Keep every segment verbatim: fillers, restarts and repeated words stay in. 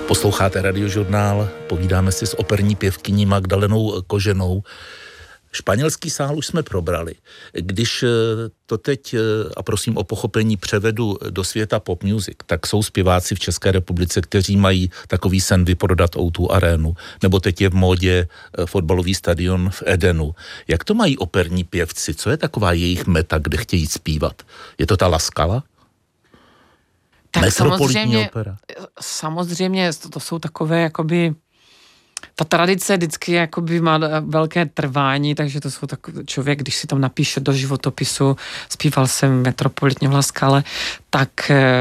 Posloucháte Radiožurnál, povídáme si s operní pěvkyní Magdalenou Koženou. Španělský sál už jsme probrali. Když to teď, a prosím o pochopení, převedu do světa pop music, tak jsou zpěváci v České republice, kteří mají takový sen vyprodat ó dva arénu, nebo teď je v módě fotbalový stadion v Edenu. Jak to mají operní pěvci? Co je taková jejich meta, kde chtějí zpívat? Je to ta La Scala? Tak samozřejmě, samozřejmě to, to jsou takové jakoby ta tradice vždycky jakoby má velké trvání, takže to jsou takový člověk, když si tam napíše do životopisu, zpíval jsem metropolitně v La Scale, tak,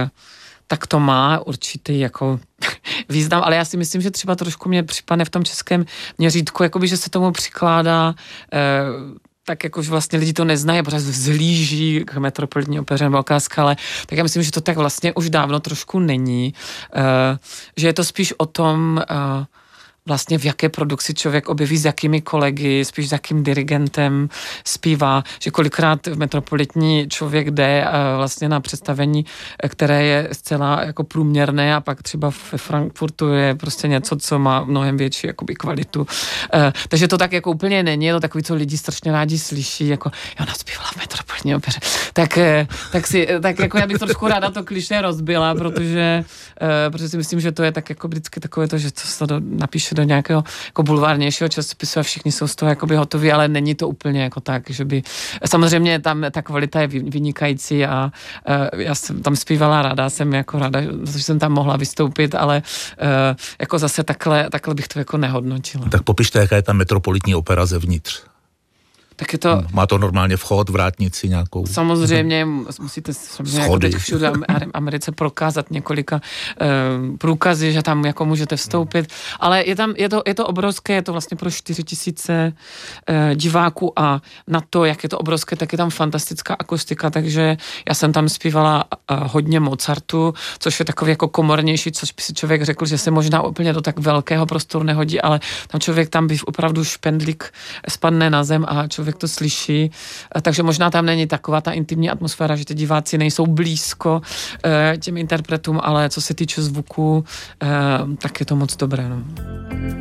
tak to má určitý jako význam, ale já si myslím, že třeba trošku mě připadne v tom českém měřítku, jakoby, že se tomu přikládá eh, tak jakož vlastně lidi to neznají a pořád vzhlíží k metropolitní opeře Velká Skala, tak já myslím, že to tak vlastně už dávno trošku není, uh, že je to spíš o tom, uh, vlastně v jaké produkci člověk objeví, s jakými kolegy, spíš s jakým dirigentem zpívá, že kolikrát v metropolitní člověk jde uh, vlastně na představení, které je zcela jako průměrné a pak třeba ve Frankfurtu je prostě něco, co má mnohem větší jakoby kvalitu. Uh, takže to tak jako úplně není, je to takový, co lidi strašně rádi slyší, jako jo, ona zpívala v metropolitní opeře. Tak, uh, tak, si, tak jako já bych trošku ráda to klišé rozbila, protože, uh, protože si myslím, že to je tak jako vždycky takové to, že co se do, napíše do nějakého jako bulvárnějšího časopisu a všichni jsou z toho jakoby hotoví, ale není to úplně jako tak, že by... Samozřejmě tam ta kvalita je vynikající a uh, já jsem tam zpívala ráda, jsem jako ráda, že jsem tam mohla vystoupit, ale uh, jako zase takhle, takhle bych to jako nehodnotila. Tak popište, jaká je ta metropolitní opera zevnitř. Tak je to... Má to normálně vchod, vrátnici nějakou? Samozřejmě musíte samozřejmě jako teď všude v Americe prokázat několika uh, průkazy, že tam jako můžete vstoupit, ale je tam, je to, je to obrovské, je to vlastně pro čtyři tisíce uh, diváků a na to, jak je to obrovské, tak je tam fantastická akustika, takže já jsem tam zpívala uh, hodně Mozartu, což je takový jako komornější, což by si člověk řekl, že se možná úplně do tak velkého prostoru nehodí, ale tam člověk tam by opravdu špendlík spadne na zem a člověk to slyší, takže možná tam není taková ta intimní atmosféra, že ty diváci nejsou blízko těm interpretům, ale co se týče zvuku, tak je to moc dobré. No.